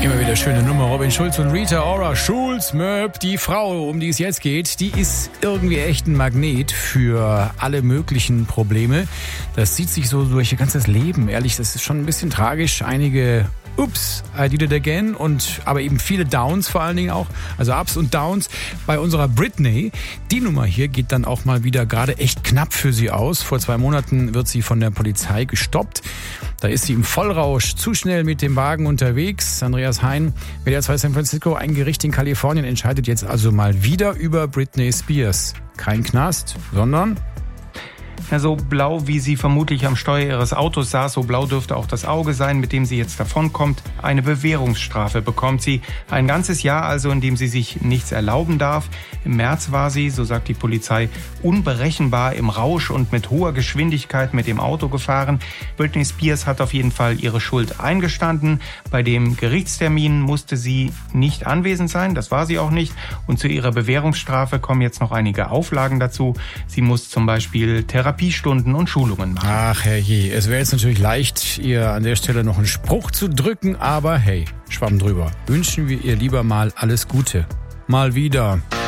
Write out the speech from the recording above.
Immer wieder schöne Nummer. Robin Schulz und Rita Ora. Schulz, Möb, die Frau, um die es jetzt geht, die ist irgendwie echt ein Magnet für alle möglichen Probleme. Das zieht sich so durch ihr ganzes Leben. Ehrlich, das ist schon ein bisschen tragisch. Einige Ups, I did it again aber eben viele Downs vor allen Dingen auch, also Ups und Downs. Bei unserer Britney, die Nummer hier geht dann auch mal wieder gerade echt knapp für sie aus. Vor 2 Monaten wird sie von der Polizei gestoppt. Da ist sie im Vollrausch zu schnell mit dem Wagen unterwegs. Andreas Hein, WDR 2 San Francisco, ein Gericht in Kalifornien entscheidet jetzt also mal wieder über Britney Spears. Kein Knast, sondern... Ja, so blau, wie sie vermutlich am Steuer ihres Autos saß, so blau dürfte auch das Auge sein, mit dem sie jetzt davonkommt. Eine Bewährungsstrafe bekommt sie. Ein ganzes Jahr also, in dem sie sich nichts erlauben darf. Im März war sie, so sagt die Polizei, unberechenbar im Rausch und mit hoher Geschwindigkeit mit dem Auto gefahren. Britney Spears hat auf jeden Fall ihre Schuld eingestanden. Bei dem Gerichtstermin musste sie nicht anwesend sein, das war sie auch nicht. Und zu ihrer Bewährungsstrafe kommen jetzt noch einige Auflagen dazu. Sie muss zum Beispiel Therapiestunden und Schulungen machen. Ach herrje, es wäre jetzt natürlich leicht, ihr an der Stelle noch einen Spruch zu drücken, aber hey, Schwamm drüber. Wünschen wir ihr lieber mal alles Gute. Mal wieder.